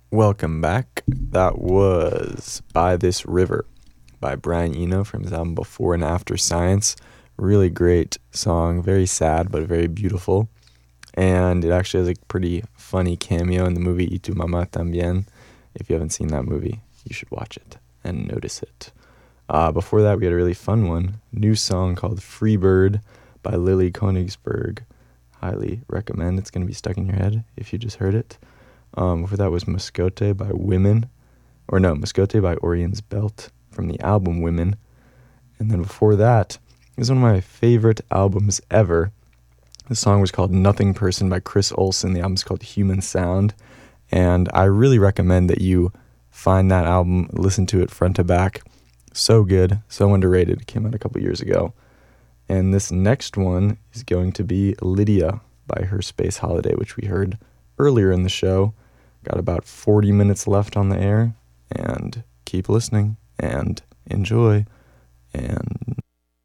Welcome back. That was By This River by Brian Eno from his album Before and After Science. Really great song, very sad but very beautiful. And it actually has a pretty funny cameo in the movie Y Tu Mamá También. If you haven't seen that movie, you should watch it and notice it. Before that, we had a really fun one. New song called Free Bird by Lily Konigsberg. Highly recommend. It's going to be stuck in your head if you just heard it. Before that was Moscote by Moscote by Orion's Belt from the album Women. And then before that is one of my favorite albums ever. The song was called Nothing Person by Chris Olsen. The album's called Human Sound. And I really recommend that you find that album, listen to it front to back. So good, so underrated. It came out a couple years ago. And this next one is going to be Lydia by Her Space Holiday, which we heard earlier in the show. Got about 40 minutes left on the air, and keep listening and enjoy. And